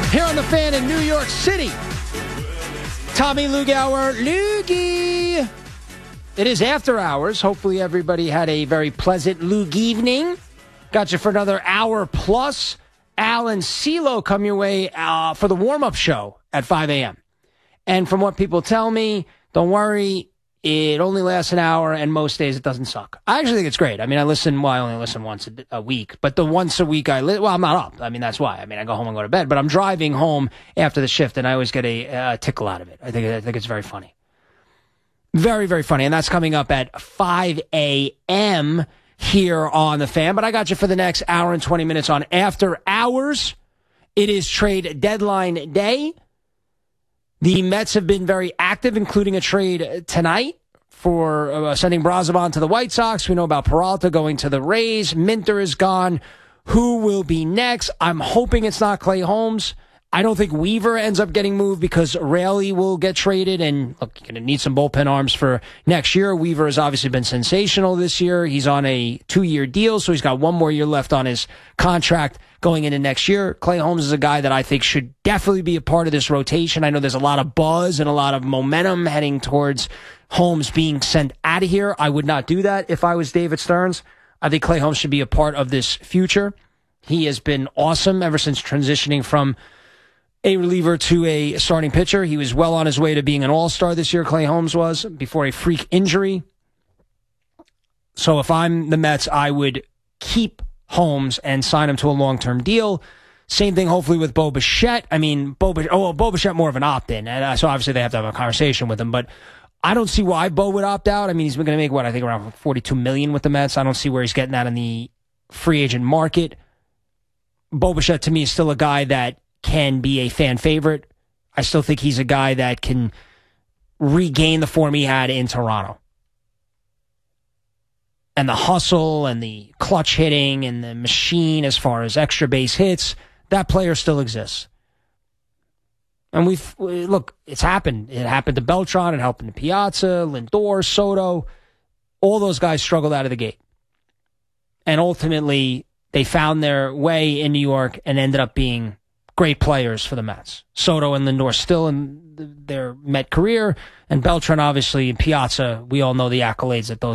Here on The Fan in New York City. Tommy Lugauer. Loogie. It is after hours. Hopefully everybody had a very pleasant Lug evening. Got you for another hour plus. Al and CeeLo come your way for the warm-up show at 5 a.m. And from what people tell me, don't worry, it only lasts an hour, and most days it doesn't suck. I actually think it's great. I mean, I only listen once a week, but the once a week I'm not up. I mean, that's why. I mean, I go home and go to bed, but I'm driving home after the shift, and I always get a tickle out of it. I think it's very funny. Very, very funny, and that's coming up at 5 a.m. here on The Fan, but I got you for the next hour and 20 minutes on After Hours. It is trade deadline day. The Mets have been very active, including a trade tonight for sending Brazoban to the White Sox. We know about Peralta going to the Rays. Minter is gone. Who will be next? I'm hoping it's not Clay Holmes. I don't think Weaver ends up getting moved because Raley will get traded. And look, you're going to need some bullpen arms for next year. Weaver has obviously been sensational this year. He's on a 2-year deal, so he's got one more year left on his contract going into next year. Clay Holmes is a guy that I think should definitely be a part of this rotation. I know there's a lot of buzz and a lot of momentum heading towards Holmes being sent out of here. I would not do that if I was David Stearns. I think Clay Holmes should be a part of this future. He has been awesome ever since transitioning from a reliever to a starting pitcher. He was well on his way to being an all-star this year, Clay Holmes was, before a freak injury. So if I'm the Mets, I would keep Holmes and sign him to a long-term deal. Same thing, hopefully, with Bo Bichette. I mean, Bo Bichette more of an opt-in, and so obviously they have to have a conversation with him, but I don't see why Bo would opt out. I mean, he's going to make, I think around $42 million with the Mets. I don't see where he's getting that in the free agent market. Bo Bichette, to me, is still a guy that can be a fan favorite. I still think he's a guy that can regain the form he had in Toronto. And the hustle and the clutch hitting and the machine as far as extra base hits, that player still exists. And look, it's happened. It happened to Beltran. It happened to Piazza, Lindor, Soto. All those guys struggled out of the gate. And ultimately, they found their way in New York and ended up being great players for the Mets. Soto and Lindor still in their Met career, and Beltran, obviously, and Piazza, we all know the accolades that those